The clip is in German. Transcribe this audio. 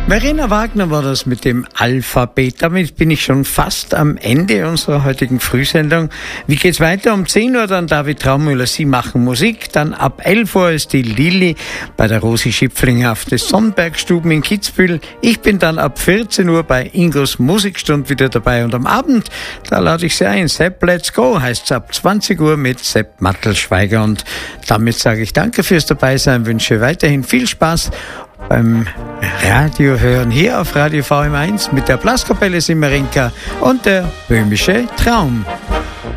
Verena Wagner war das mit dem Alphabet. Damit bin ich schon fast am Ende unserer heutigen Frühsendung. Wie geht's weiter? Um 10 Uhr dann David Traumüller, Sie machen Musik. Dann ab 11 Uhr ist die Lilly bei der Rosi Schipflinger auf des Sonnenbergstuben in Kitzbühel. Ich bin dann ab 14 Uhr bei Ingos Musikstund wieder dabei. Und am Abend, da lade ich Sie ein. Sepp Let's Go heißt's ab 20 Uhr mit Sepp Mattelschweiger. Und damit sage ich danke fürs Dabeisein, wünsche weiterhin viel Spaß beim Radio hören hier auf Radio VM1 mit der Blaskapelle Simmerinka und der Böhmische Traum.